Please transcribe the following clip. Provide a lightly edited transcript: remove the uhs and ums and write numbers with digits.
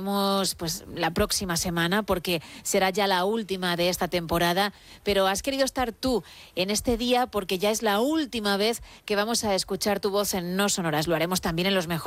volveremos pues la próxima semana porque será ya la última de esta temporada, pero has querido estar tú en este día porque ya es la última vez que vamos a escuchar tu voz en No Sonoras. Lo haremos también en los mejores